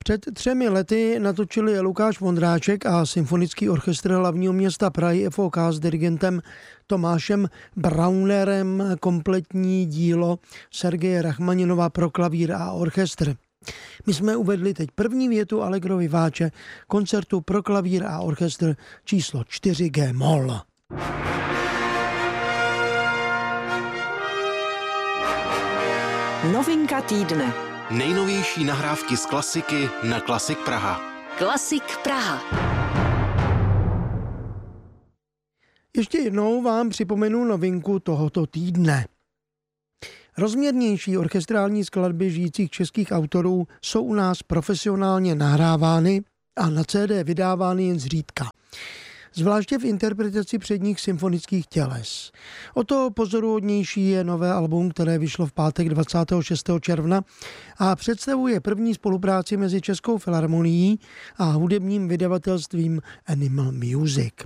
Před 3 lety natočili Lukáš Vondráček a Symfonický orchestr hlavního města Prahy FOK s dirigentem Tomášem Braunerem kompletní dílo Sergeje Rachmaninova pro klavír a orchestr. My jsme uvedli teď první větu Allegro vivace koncertu pro klavír a orchestr číslo 4 G-moll. Novinka týdne. Nejnovější nahrávky z klasiky na Klasik Praha. Klasik Praha. Ještě jednou vám připomenu novinku tohoto týdne. Rozměrnější orchestrální skladby žijících českých autorů jsou u nás profesionálně nahrávány a na CD vydávány jen zřídka. Zvláště v interpretaci předních symfonických těles. O to pozoruhodnější je nové album, které vyšlo v pátek 26. června a představuje první spolupráci mezi Českou filharmonií a hudebním vydavatelstvím Animal Music.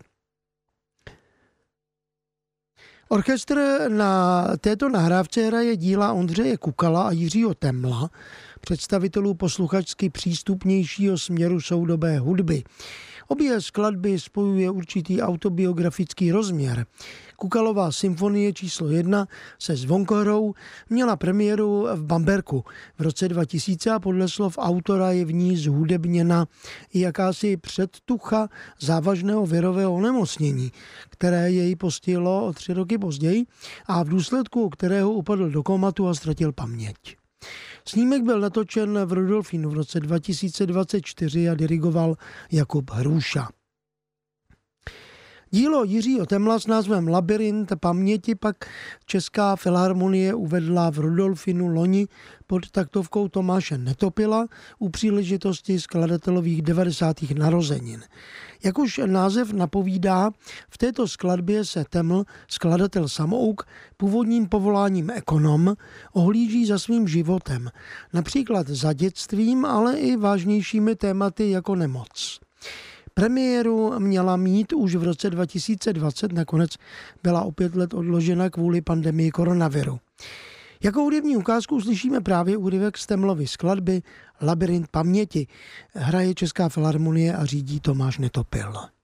Orchestr na této nahrávce hraje díla Ondřeje Kukala a Jiřího Temla, představitelů posluchačsky přístupnějšího směru soudobé hudby. Obě skladby spojuje určitý autobiografický rozměr. Kukalová symfonie číslo 1 se zvonkohrou měla premiéru v Bamberku v roce 2000 a podle slov autora je v ní zhudebněna i jakási předtucha závažného virového onemocnění, které jej postihlo o 3 roky později a v důsledku kterého upadl do komatu a ztratil paměť. Snímek byl natočen v Rudolfínu v roce 2024 a dirigoval Jakub Hrůša. Dílo Jiřího Temla s názvem Labyrint paměti pak Česká filharmonie uvedla v Rudolfinu loni pod taktovkou Tomáše Netopila u příležitosti skladatelových 90. narozenin. Jak už název napovídá, v této skladbě se Teml, skladatel samouk, původním povoláním ekonom, ohlíží za svým životem, například za dětstvím, ale i vážnějšími tématy jako nemoc. Premiéru měla mít už v roce 2020, nakonec byla o 5 let odložena kvůli pandemii koronaviru. Jako hudební ukázku uslyšíme právě úryvek z Temlovy skladby Labyrint paměti. Hraje Česká filharmonie a řídí Tomáš Netopil.